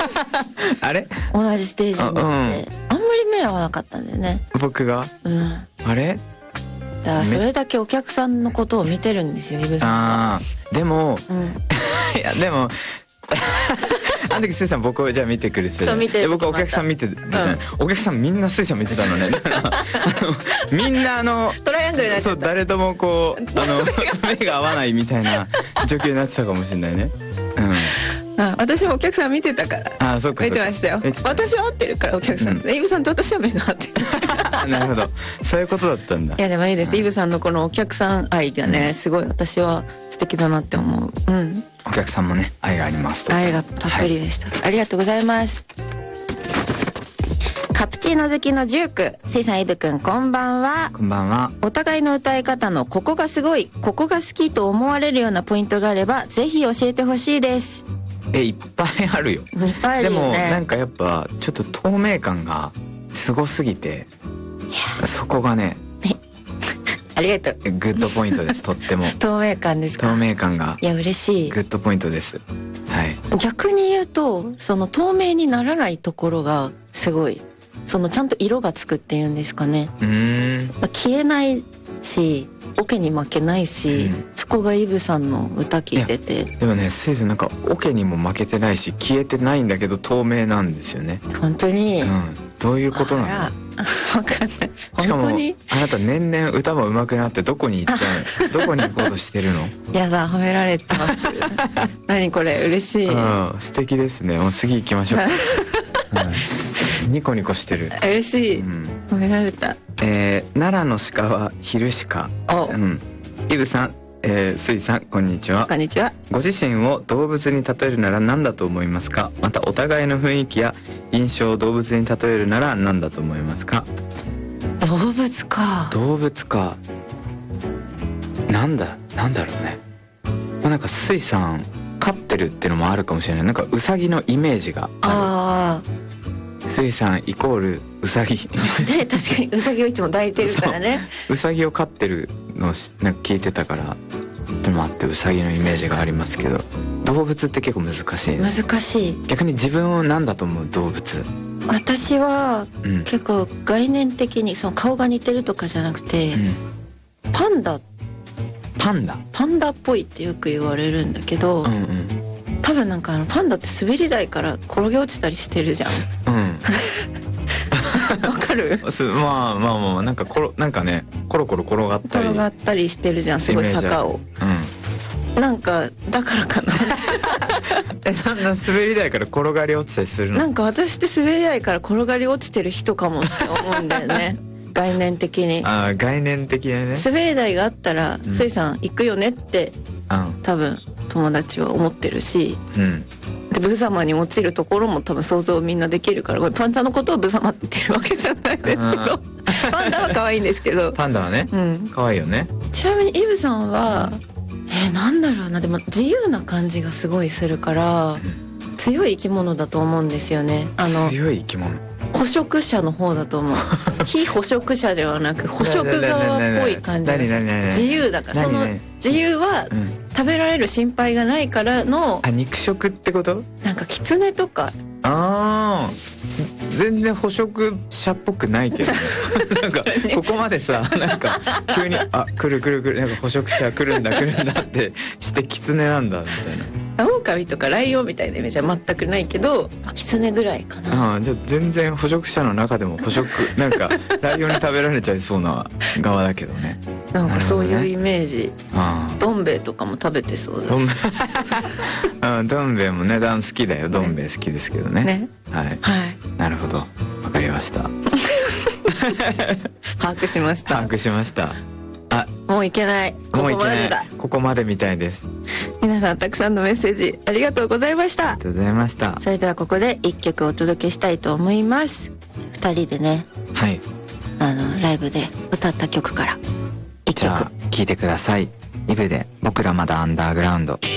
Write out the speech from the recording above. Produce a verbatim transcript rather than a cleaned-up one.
あれ同じステージに行って、うん、あんまり目合わなかったんだよね。 僕が、 うん、 あれだからそれだけお客さんのことを見てるんですよ、イブさんは。 あでも、うん、いやでもあの時スイさん僕をじゃあ見てくれてた。 そう見てる。 僕お客さん見てるじゃない、うん、お客さんみんなスイさん見てたのね。だからみんなあのトライアングルになっちゃった。 そう誰ともこうあの目が合わないみたいな状況になってたかもしれないね。うん。 あ、私もお客さん見てたから。 あ、そうか。 見てましたよ。私は合ってるからお客さん、うん、イブさんと私は目が合ってる。 なるほど。そういうことだったんだ。 いやでもいいです。イブさんのこのお客さん愛がね、すごい私は素敵だなって思う。うん。 お客さんもね、愛がありますと。 愛がたっぷりでした。はい、ありがとうございます。カプチーノ好きのジューク、スイさん、イブくん、こんばんは。 こんばんは。 お互いの歌い方のここがすごい、ここが好きと思われるようなポイントがあればぜひ教えてほしいです。 え、いっぱいあるよ。 いっぱいあるよね。 でもなんかやっぱちょっと透明感がすごすぎて、そこがねありがとう。 グッドポイントです。とっても透明感ですか。 透明感が、 いや嬉しい、 グッドポイントです。はい。 逆に言うとその透明にならないところがすごい、そのちゃんと色がつくっていうんですかね。 うーん、 消えないしオケに負けないし、うん、そこがイブさんの歌聞いてて。 でもね、スイさんなんかオケにも負けてないし消えてないんだけど透明なんですよね。 本当に、 うん、どういうことなの。 分かんない。 しかも本当にあなた年々歌も上手くなってどこに行っちゃうの。どこに行こうとしてるの。 やだ、褒められてます何これ嬉しい、 うん、素敵ですね。もう次行きましょう、うん、ニコニコしてる。 嬉しい、うん、褒められた。 えー、奈良の鹿は昼鹿。うん、イブさん、えー、スイさん、こんにちは。 こんにちは。 ご自身を動物に例えるなら何だと思いますか。またお互いの雰囲気や印象を動物に例えるなら何だと思いますか。 動物か。 動物か。なんだなんだろうね。まあ、なんかスイさん飼ってるってのもあるかもしれない。なんかウサギのイメージがある。あスイさんイコールウサギで、確かにウサギをいつも抱いてるからね。 ウサギを飼ってるのをなんか聞いてたからでもあってウサギのイメージがありますけど、動物って結構難しい、ね、 難しい。 逆に自分を何だと思う動物。 私は、うん、結構概念的にその顔が似てるとかじゃなくて、うん、パンダパンダパンダっぽいってよく言われるんだけど、うんうん、多分なんかあのパンダって滑り台から転げ落ちたりしてるじゃん。うんわかる。 まあまあまあなんかコロなんかねコロコロ転がったり転がったりしてるじゃん、すごい坂を。うん、なんかだからかな。 え、そんな滑り台から転がり落ちたりするの。 なんか私って滑り台から転がり落ちてる人かもって思うんだよね。概念的に。 ああ、概念的にね。 滑り台があったら、うん、スイさん行くよねって、うん、多分友達は思ってるし、うん、で無様に落ちるところも多分想像みんなできるから、これパンダのことを無様って言ってるわけじゃないですけど、パンダは可愛いんですけど。 パンダはね、うん、可愛いよね。 ちなみにイブさんは、えー、なんだろうな、でも自由な感じがすごいするから、うん、強い生き物だと思うんですよね。あの強い生き物。 捕食者の方だと思う。非捕食者ではなく捕食側っぽい感じ。自由だから、その自由は食べられる心配がないからの。 あ、肉食ってこと。 なんかキツネとか。 ああ、全然捕食者っぽくないけどね。なんかここまでさ、なんか急にあ来る来る来る、なんか捕食者来るんだ来るんだってしてキツネなんだみたいな。 狼とかライオンみたいなイメージは全くないけど、キツネぐらいかな。 ああ、じゃあ全然捕食者の中でも捕食なんかライオンに食べられちゃいそうな側だけどね。 なんかそういうイメージ。ああ、どん兵衛とかも食べてそうだし。 あ、どん兵衛もね、好きだよ。どん兵衛好きですけどね。ね、はい、はい、なるほど、わかりました。 把握しました。 把握しました。あ、 もういけない。ここまでだ。 ここまでみたいです。 皆さんたくさんのメッセージありがとうございました。 ありがとうございました。 それではここで一曲お届けしたいと思います。二人でね、 はい、 あのライブで歌った曲から一曲。 じゃあ聴いてください。イブで僕らまだアンダーグラウンド。